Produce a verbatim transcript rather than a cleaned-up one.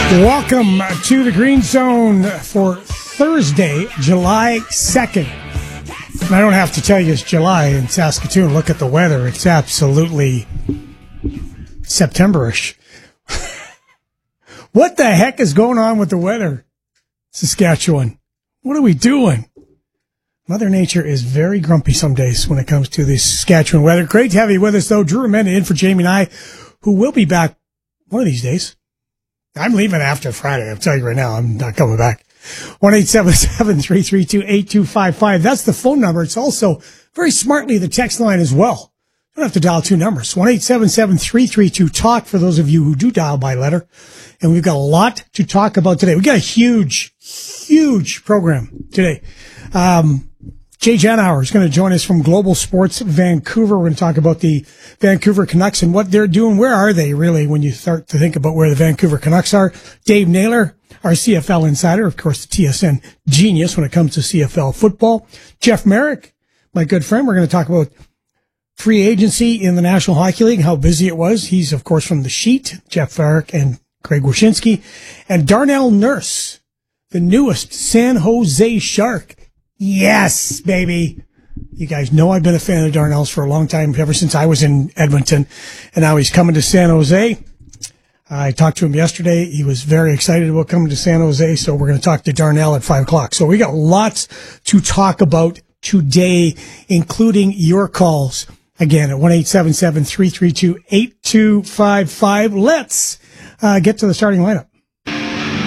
Welcome to the Green Zone for Thursday, July second. And I don't have to tell you it's July in Saskatoon. Look at the weather. It's absolutely September-ish. What the heck is going on with the weather, Saskatchewan? What are we doing? Mother Nature is very grumpy some days when it comes to the Saskatchewan weather. Great to have you with us, though. Drew Amanda in for Jamie and I, who will be back one of these days. I'm leaving after Friday. I'm telling you right now, I'm not coming back. one eight seven seven, three three two, eight two five five. That's the phone number. It's also very smartly the text line as well. You don't have to dial two numbers. one eight seven seven, three three two, talk for those of you who do dial by letter. And we've got a lot to talk about today. We've got a huge, huge program today. Um, Jay Janauer is going to join us from Global Sports Vancouver. We're going to talk about the Vancouver Canucks and what they're doing. Where are they really when you start to think about where the Vancouver Canucks are? Dave Naylor, our C F L insider, of course, the T S N genius when it comes to C F L football. Jeff Merrick, my good friend. We're going to talk about free agency in the National Hockey League, how busy it was. He's, of course, from The Sheet, Jeff Merrick and Craig Wyshynski. And Darnell Nurse, the newest San Jose Shark. Yes, baby. You guys know I've been a fan of Darnell's for a long time, ever since I was in Edmonton. And now he's coming to San Jose. I talked to him yesterday. He was very excited about coming to San Jose. So we're going to talk to Darnell at five o'clock. So we got lots to talk about today, including your calls. Again, at one eight seven seven, three three two, eight two five five. Let's uh, get to the starting lineup.